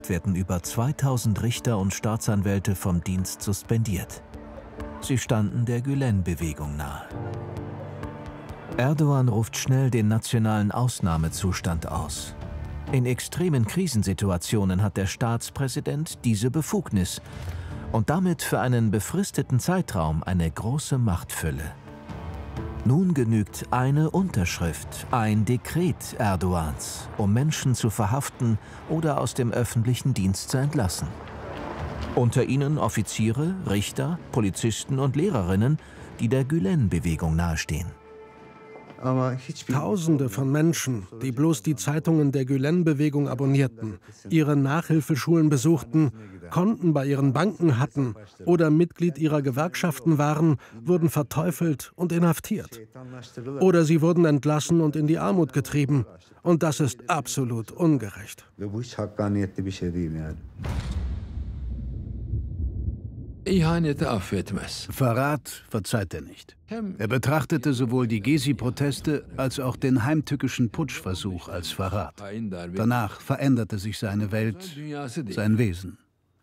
werden über 2000 Richter und Staatsanwälte vom Dienst suspendiert. Sie standen der Gülen-Bewegung nahe. Erdogan ruft schnell den nationalen Ausnahmezustand aus. In extremen Krisensituationen hat der Staatspräsident diese Befugnis und damit für einen befristeten Zeitraum eine große Machtfülle. Nun genügt eine Unterschrift, ein Dekret Erdogans, um Menschen zu verhaften oder aus dem öffentlichen Dienst zu entlassen. Unter ihnen Offiziere, Richter, Polizisten und Lehrerinnen, die der Gülen-Bewegung nahestehen. Tausende von Menschen, die bloß die Zeitungen der Gülen-Bewegung abonnierten, ihre Nachhilfeschulen besuchten, Konten bei ihren Banken hatten oder Mitglied ihrer Gewerkschaften waren, wurden verteufelt und inhaftiert. Oder sie wurden entlassen und in die Armut getrieben. Und das ist absolut ungerecht. Verrat verzeiht er nicht. Er betrachtete sowohl die Gezi-Proteste als auch den heimtückischen Putschversuch als Verrat. Danach veränderte sich seine Welt, sein Wesen.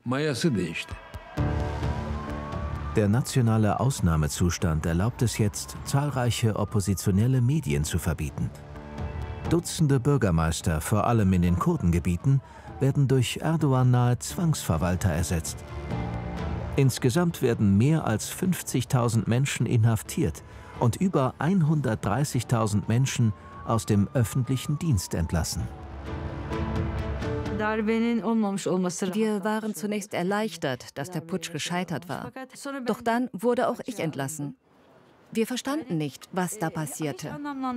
Der nationale Ausnahmezustand erlaubt es jetzt, zahlreiche oppositionelle Medien zu verbieten. Dutzende Bürgermeister, vor allem in den Kurdengebieten, werden durch Erdogan-nahe Zwangsverwalter ersetzt. Insgesamt werden mehr als 50.000 Menschen inhaftiert und über 130.000 Menschen aus dem öffentlichen Dienst entlassen. Wir waren zunächst erleichtert, dass der Putsch gescheitert war. Doch dann wurde auch ich entlassen. Wir verstanden nicht, was da passierte.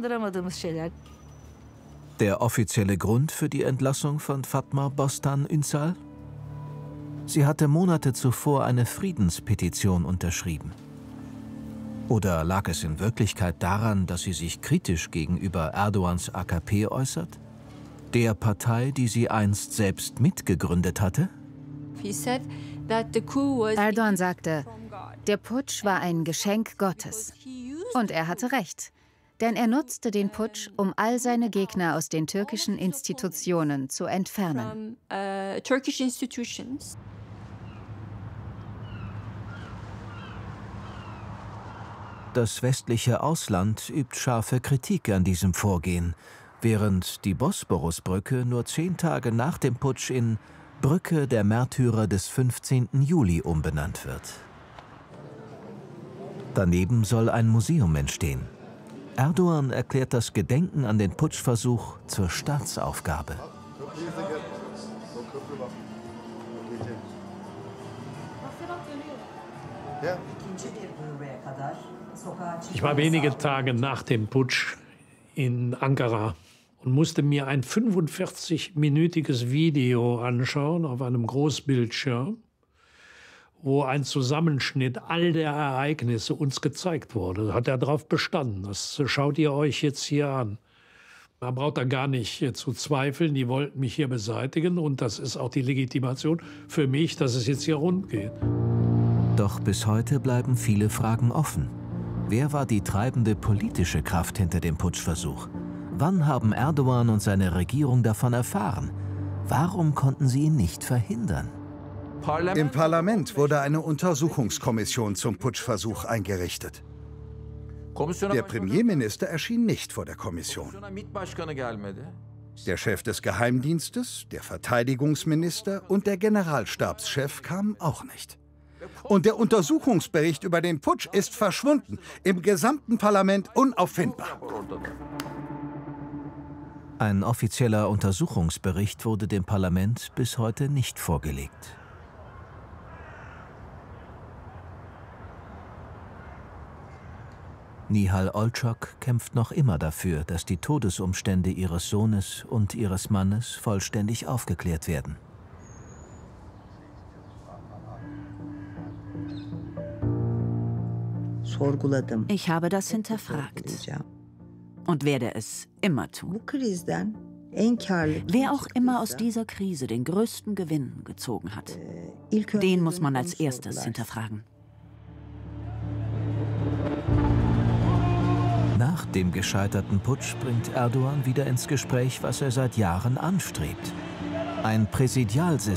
Der offizielle Grund für die Entlassung von Fatma Bostan Ünsal? Sie hatte Monate zuvor eine Friedenspetition unterschrieben. Oder lag es in Wirklichkeit daran, dass sie sich kritisch gegenüber Erdogans AKP äußert? Der Partei, die sie einst selbst mitgegründet hatte? Erdogan sagte, der Putsch war ein Geschenk Gottes. Und er hatte recht. Denn er nutzte den Putsch, um all seine Gegner aus den türkischen Institutionen zu entfernen. Das westliche Ausland übt scharfe Kritik an diesem Vorgehen, während die Bosporusbrücke nur 10 Tage nach dem Putsch in Brücke der Märtyrer des 15. Juli umbenannt wird. Daneben soll ein Museum entstehen. Erdogan erklärt das Gedenken an den Putschversuch zur Staatsaufgabe. Ich war wenige Tage nach dem Putsch in Ankara und musste mir ein 45-minütiges Video anschauen auf einem Großbildschirm, wo ein Zusammenschnitt all der Ereignisse uns gezeigt wurde. Da hat er darauf bestanden. Das schaut ihr euch jetzt hier an. Man braucht da gar nicht zu zweifeln. Die wollten mich hier beseitigen. Und das ist auch die Legitimation für mich, dass es jetzt hier rund geht. Doch bis heute bleiben viele Fragen offen. Wer war die treibende politische Kraft hinter dem Putschversuch? Wann haben Erdogan und seine Regierung davon erfahren? Warum konnten sie ihn nicht verhindern? Im Parlament wurde eine Untersuchungskommission zum Putschversuch eingerichtet. Der Premierminister erschien nicht vor der Kommission. Der Chef des Geheimdienstes, der Verteidigungsminister und der Generalstabschef kamen auch nicht. Und der Untersuchungsbericht über den Putsch ist verschwunden, im gesamten Parlament unauffindbar. Ein offizieller Untersuchungsbericht wurde dem Parlament bis heute nicht vorgelegt. Nihal Olçok kämpft noch immer dafür, dass die Todesumstände ihres Sohnes und ihres Mannes vollständig aufgeklärt werden. Ich habe das hinterfragt und werde es immer tun. Wer auch immer aus dieser Krise den größten Gewinn gezogen hat, den muss man als erstes hinterfragen. Nach dem gescheiterten Putsch bringt Erdogan wieder ins Gespräch, was er seit Jahren anstrebt: ein Präsidialsystem.